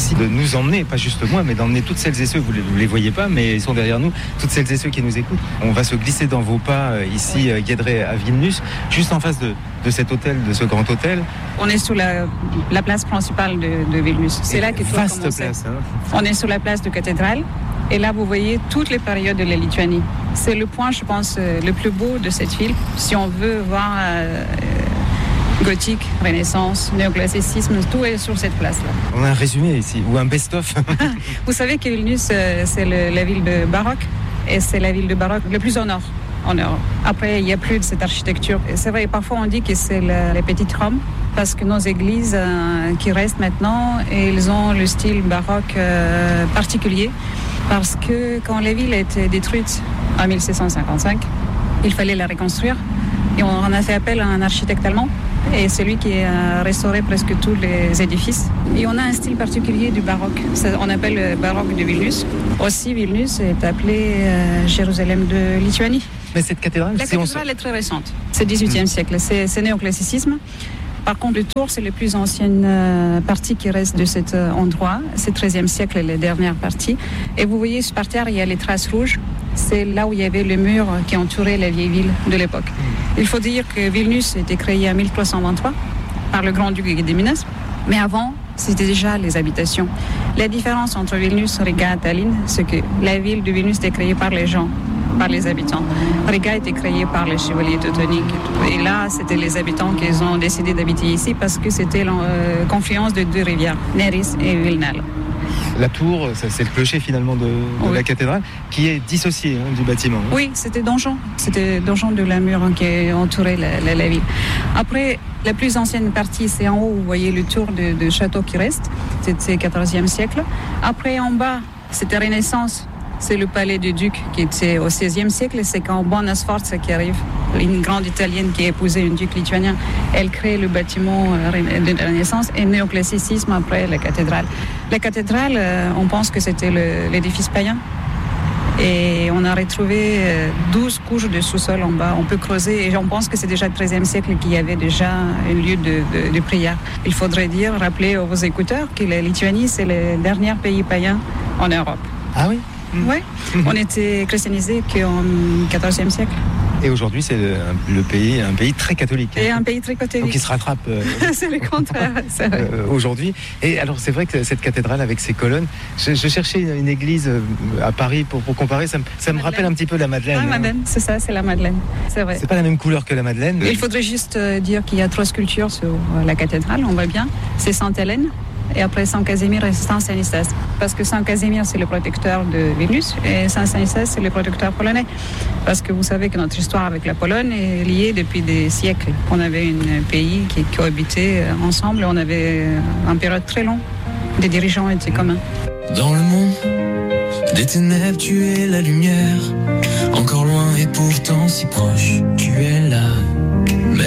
merci de nous emmener, pas juste moi, mais d'emmener toutes celles et ceux, vous ne les voyez pas, mais ils sont derrière nous, toutes celles et ceux qui nous écoutent. On va se glisser dans vos pas ici, Guédré à Vilnius, juste en face de cet hôtel, de ce grand hôtel. On est sur la place principale de Vilnius. C'est là que tout a commencé. Vaste place. On est sur la place de Cathédrale. Et là, vous voyez toutes les périodes de la Lituanie. C'est le point, je pense, le plus beau de cette ville. Si on veut voir gothique, Renaissance, néoclassicisme, tout est sur cette place-là. On a un résumé ici, ou un best-of. Vous savez que Vilnius, c'est la ville de baroque, et c'est la ville de baroque le plus au nord. En Europe. Après, il n'y a plus de cette architecture. C'est vrai, parfois on dit que c'est la petite Rome, parce que nos églises qui restent maintenant, elles ont le style baroque particulier, parce que quand la ville a été détruite en 1655, il fallait la reconstruire, et on a fait appel à un architecte allemand, et c'est lui qui a restauré presque tous les édifices. Et on a un style particulier du baroque. On appelle le baroque de Vilnius. Aussi, Vilnius est appelé Jérusalem de Lituanie. Mais cette cathédrale, la cathédrale est très récente. C'est 18e siècle. C'est néoclassicisme. Par contre, le tour, c'est la plus ancienne partie qui reste de cet endroit. C'est 13e siècle, la dernière partie. Et vous voyez, par terre, il y a les traces rouges. C'est là où il y avait le mur qui entourait la vieille ville de l'époque. Il faut dire que Vilnius a été créé en 1323 par le grand-duc Gediminas. Mais avant, c'était déjà les habitations. La différence entre Vilnius, Riga et Tallinn, c'est que la ville de Vilnius était créée par les gens, par les habitants. Riga était créée par les chevaliers teutoniques. Et là, c'était les habitants qui ont décidé d'habiter ici parce que c'était la confluence de deux rivières, Neris et Vilnal. La tour, c'est le clocher finalement de la cathédrale, qui est dissocié du bâtiment. Oui, c'était donjon. C'était donjon de la mur qui entourait la ville. Après, la plus ancienne partie, c'est en haut, vous voyez le tour de château qui reste. C'était 14e siècle. Après, en bas, c'était Renaissance. C'est le palais du duc qui était au XVIe siècle. C'est quand Bona Sforza qui arrive, une grande italienne qui a épousé un duc lituanien. Elle crée le bâtiment de Renaissance et néoclassicisme après la cathédrale. La cathédrale, on pense que c'était l'édifice païen. Et on a retrouvé 12 couches de sous-sol en bas. On peut creuser et on pense que c'est déjà le XIIIe siècle qu'il y avait déjà un lieu de prière. Il faudrait rappeler aux écouteurs que la Lituanie, c'est le dernier pays païen en Europe. Ah oui? Oui, on était christianisé qu'en XIVe siècle. Et aujourd'hui, c'est un pays très catholique. Et un pays très catholique. Donc il se rattrape. C'est le contraire, c'est vrai. Aujourd'hui. Et alors, c'est vrai que cette cathédrale avec ses colonnes, je cherchais une église à Paris pour comparer. Ça me rappelle un petit peu la Madeleine. Ah, Madeleine, c'est ça, c'est la Madeleine. C'est vrai. C'est pas la même couleur que la Madeleine. Il faudrait juste dire qu'il y a 3 sculptures sur la cathédrale, on voit bien. C'est Sainte-Hélène. Et après Saint-Casimir et Saint-Stanislas. Parce que Saint-Casimir, c'est le protecteur de Vilnius et Saint-Stanislas, c'est le protecteur polonais. Parce que vous savez que notre histoire avec la Pologne est liée depuis des siècles. On avait un pays qui cohabitait ensemble et on avait une période très longue. Les dirigeants étaient communs. Dans le monde des ténèbres, tu es la lumière. Encore loin et pourtant si proche, tu es là.